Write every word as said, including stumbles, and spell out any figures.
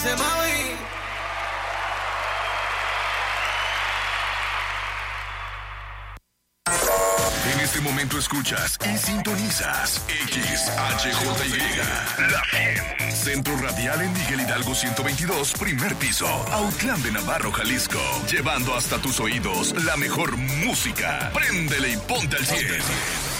dice mami. En este momento escuchas y sintonizas X H J Y, La cien. Centro Radial en Miguel Hidalgo ciento veintidós, primer piso, Autlán de Navarro, Jalisco. Llevando hasta tus oídos la mejor música. Préndele y ponte al cien.